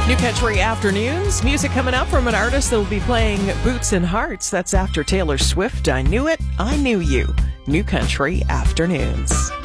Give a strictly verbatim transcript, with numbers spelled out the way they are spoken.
New Country Afternoons. Music coming up from an artist that will be playing Boots and Hearts. That's after Taylor Swift. I Knew It, I Knew You. New Country Afternoons.